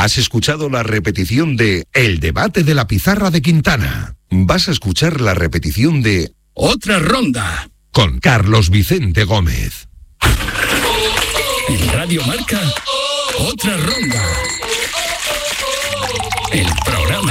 Has escuchado la repetición de El debate de la pizarra de Quintana. Vas a escuchar la repetición de Otra ronda con Carlos Vicente Gómez. En Radio Marca, Otra ronda. El programa